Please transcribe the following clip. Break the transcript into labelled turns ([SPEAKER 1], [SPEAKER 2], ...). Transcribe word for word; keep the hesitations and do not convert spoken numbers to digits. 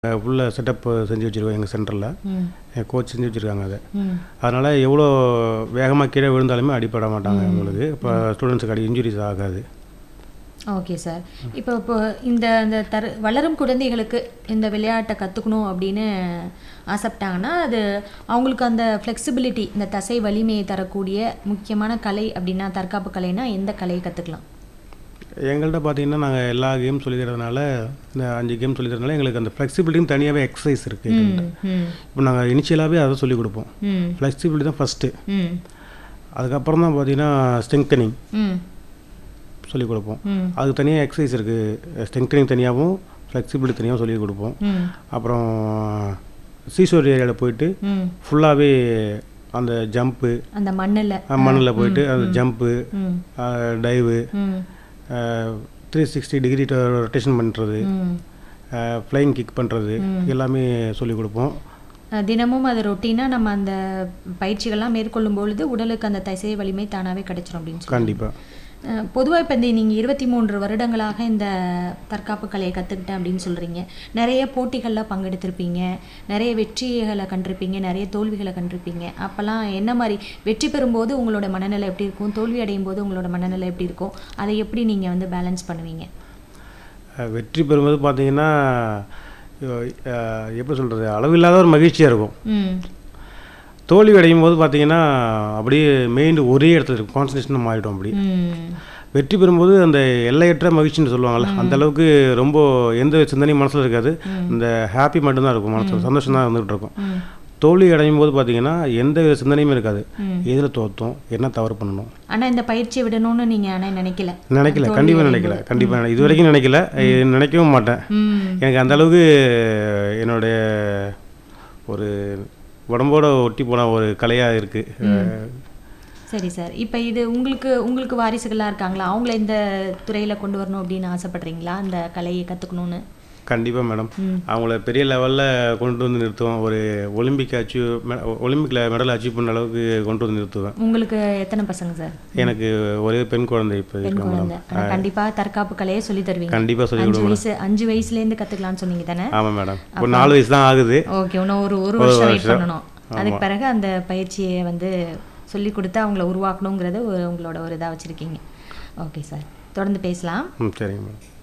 [SPEAKER 1] ஃபுல்லா செட்டப் செஞ்சு வச்சுருக்கோம் எங்கள் சென்டரில்.
[SPEAKER 2] ம்.
[SPEAKER 1] என் கோச் செஞ்சு வச்சுருக்காங்க அதை.
[SPEAKER 2] ம்.
[SPEAKER 1] அதனால் எவ்வளோ வேகமாக கீழே விழுந்தாலுமே அடிபட மாட்டாங்க
[SPEAKER 2] ம்.
[SPEAKER 1] அவங்களுக்கு. இப்போ ஸ்டூடெண்ட்ஸுக்கு அடி இன்ஜுரிஸ் ஆகாது.
[SPEAKER 2] Okay sir. இப்போ இப்போ இந்த இந்த தரு வளரும் குழந்தைகளுக்கு இந்த விளையாட்டை கற்றுக்கணும் அப்படின்னு ஆசைப்பட்டாங்கன்னா, அது அவங்களுக்கு அந்த ஃப்ளெக்சிபிலிட்டி, இந்த தசை வலிமையை தரக்கூடிய முக்கியமான கலை அப்படின்னா, தற்காப்பு கலைனா எந்த கலையை கற்றுக்கலாம்?
[SPEAKER 1] எங்கள்கிட்ட பார்த்தீங்கன்னா நாங்கள் எல்லா கேம் சொல்லி தரதுனால, இந்த அஞ்சு கேம் சொல்லி தரதுனால எங்களுக்கு அந்த ஃப்ளெக்சிபிலிட்டியும் தனியாகவே எக்ஸசைஸ் இருக்குது எங்கள்கிட்ட.
[SPEAKER 2] ம்.
[SPEAKER 1] இப்போ நாங்கள் இனிஷியலாகவே அதை சொல்லிக் கொடுப்போம்.
[SPEAKER 2] ம்.
[SPEAKER 1] ஃப்ளெக்சிபிலிட்டி தான் ஃபஸ்ட்டு.
[SPEAKER 2] ம்.
[SPEAKER 1] அதுக்கப்புறம் தான் பார்த்தீங்கன்னா ஸ்ட்ரெங்தனிங்
[SPEAKER 2] ம்.
[SPEAKER 1] சொல்லிக் கொடுப்போம்.
[SPEAKER 2] ம்.
[SPEAKER 1] அதுக்கு தனியாக எக்ஸசைஸ் இருக்குது. ஸ்ட்ரெங்தனிங் தனியாகவும் ஃப்ளெக்சிபிலிட்டி தனியாகவும் சொல்லிக் கொடுப்போம்.
[SPEAKER 2] ம்.
[SPEAKER 1] அப்புறம் சீசோர் ஏரியாவில் போயிட்டு
[SPEAKER 2] ம்.
[SPEAKER 1] ஃபுல்லாகவே அந்த ஜம்ப்பு,
[SPEAKER 2] அந்த மண்ணில்
[SPEAKER 1] மண்ணில் போயிட்டு அந்த ஜம்ப்பு,
[SPEAKER 2] ம்.
[SPEAKER 1] டைவு,
[SPEAKER 2] ம்.
[SPEAKER 1] த்ரீ சிக்ஸ்டி டிகிரி ரொட்டேஷன் பண்ணுறது,
[SPEAKER 2] ம்.
[SPEAKER 1] ஃப்ளைங் கிக் பண்ணுறது எல்லாமே சொல்லிக் கொடுப்போம்.
[SPEAKER 2] அஹ் தினமும் அது ரொட்டீனாக நம்ம அந்த பயிற்சிகள்லாம் மேற்கொள்ளும் பொழுது உடலுக்கு அந்த தசை வலிமை தானாகவே கிடைச்சிரும் அப்படின்னு சொல்லி.
[SPEAKER 1] கண்டிப்பாக.
[SPEAKER 2] பொதுவாக இப்போ இந்த நீங்கள் இருபத்தி மூன்று வருடங்களாக இந்த தற்காப்பு கலையை கற்றுக்கிட்டேன் அப்படின்னு சொல்கிறீங்க. நிறைய போட்டிகளில் பங்கெடுத்திருப்பீங்க, நிறைய வெற்றிகளை கண்டிருப்பீங்க, நிறைய தோல்விகளை கண்டிருப்பீங்க. அப்போல்லாம் என்ன மாதிரி வெற்றி பெறும்போது உங்களோட மனநிலை எப்படி இருக்கும், தோல்வி அடையும் போது உங்களோட மனநிலை எப்படி இருக்கும், அதை எப்படி நீங்கள் வந்து பேலன்ஸ் பண்ணுவீங்க?
[SPEAKER 1] வெற்றி பெறும்போது பார்த்தீங்கன்னா எப்படி சொல்கிறது, அளவில்லாத ஒரு மகிழ்ச்சியாக இருக்கும்.
[SPEAKER 2] ம்.
[SPEAKER 1] தோல்வி அடையும் போது பார்த்தீங்கன்னா அப்படியே மெயின் ஒரே இடத்துல இருக்கும், கான்சன்ட்ரேஷன் மாறிடும். அப்படி
[SPEAKER 2] ம்.
[SPEAKER 1] வெற்றி பெறும்போது அந்த எல்லையற்ற மகிழ்ச்சின்னு சொல்லுவாங்கள்ல, அந்த அளவுக்கு ரொம்ப எந்த சிந்தனையும் மனசில் இருக்காது. இந்த ஹாப்பி மட்டும்தான் இருக்கும், மனசில் சந்தோஷம் தான் இருந்துகிட்டு இருக்கும்.
[SPEAKER 2] ம்.
[SPEAKER 1] தோல்வி அடையும் போது பார்த்தீங்கன்னா எந்த வித சிந்தனையுமே இருக்காது.
[SPEAKER 2] ம்.
[SPEAKER 1] எதில் தோற்றோம், என்ன தவறு பண்ணணும்.
[SPEAKER 2] ஆனால் இந்த பயிற்சியை விடணும்னு நீங்கள் ஆனால் நினைக்கல?
[SPEAKER 1] நினைக்கல,
[SPEAKER 2] தோல்வி
[SPEAKER 1] கண்டிப்பாக
[SPEAKER 2] அடையும்
[SPEAKER 1] நினைக்கல.
[SPEAKER 2] போது.
[SPEAKER 1] கண்டிப்பாக இது வரைக்கும் நினைக்கல, நினைக்கவும் மாட்டேன்.
[SPEAKER 2] ம்.
[SPEAKER 1] எனக்கு அந்த அளவுக்கு என்னுடைய ஒரு உடம்போட ஒட்டி போன ஒரு கலையாக இருக்குது.
[SPEAKER 2] சரி சார். இப்போ இது உங்களுக்கு உங்களுக்கு வாரிசுகளாக இருக்காங்களா? அவங்கள இந்த துறையில் கொண்டு வரணும் அப்படின்னு ஆசைப்படுறீங்களா, இந்த கலையை கற்றுக்கணுன்னு?
[SPEAKER 1] கண்டிப்பாக மேடம்.
[SPEAKER 2] ம்.
[SPEAKER 1] அவங்கள பெரிய லெவலில் கொண்டு வந்து நிறுத்துவோம். ஒரு ஒலிம்பிக் அச்சீவ் ஒலிம்பிக்கில் மெடல் அச்சீவ் பண்ண அளவுக்கு கொண்டு வந்து நிறுத்துவேன்.
[SPEAKER 2] உங்களுக்கு எத்தனை பசங்க சார்?
[SPEAKER 1] எனக்கு ஒரே பெண் குழந்தை இப்போ
[SPEAKER 2] பெண்
[SPEAKER 1] இருக்கு
[SPEAKER 2] குழந்தை.
[SPEAKER 1] மேடம்.
[SPEAKER 2] ஆனால் கண்டிப்பாக தற்காப்பு கலையை சொல்லி தருவீங்க?
[SPEAKER 1] கண்டிப்பாக சொல்லி
[SPEAKER 2] அஞ்சு
[SPEAKER 1] கொடுங்க.
[SPEAKER 2] வயசு அஞ்சு வயசுலேருந்து கற்றுக்கலான்னு சொன்னீங்க தானே?
[SPEAKER 1] ஆமாம் மேடம். ஒரு நாலு வயசு தான் ஆகுது.
[SPEAKER 2] ஓகே, இன்னும் ஒரு ஒரு வருஷம் வெயிட் பண்ணணும். அதுக்கு பிறகு அந்த பயிற்சியை வந்து சொல்லி கொடுத்து அவங்கள உருவாக்கணுங்கிறது ஒரு உங்களோட ஒரு இதாக வச்சுருக்கீங்க. ஓகே சார், தொடர்ந்து பேசலாம்.
[SPEAKER 1] ம் சரிங்க மேடம்.